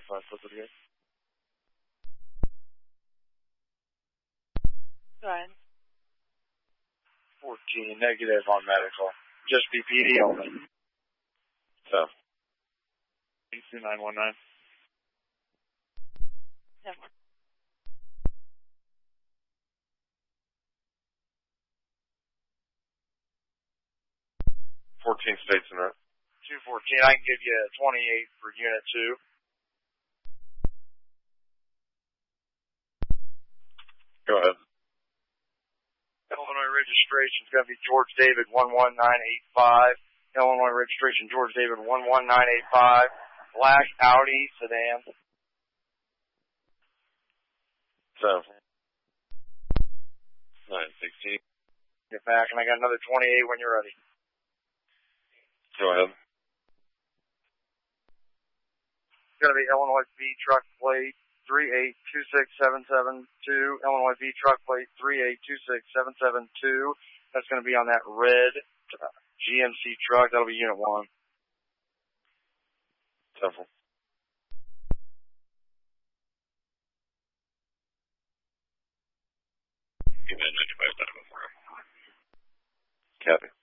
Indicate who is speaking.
Speaker 1: 5 foot again.
Speaker 2: Go ahead.
Speaker 1: 14 negative on medical. Just BPD only. So. AC 919.
Speaker 2: Yeah.
Speaker 1: 14 states in route. 214, I can give you 28 for unit 2. Go ahead. Illinois registration is going to be George David 11985. Illinois registration George David 11985. Black Audi sedan. So. 916. Get back, and I got another 28 when you're ready. Go ahead. It's going to be Illinois V truck plate 3826772. Illinois V truck plate 3826772. That's going to be on that red GMC truck. That'll be unit 1. Simple. Unit 95. Copy.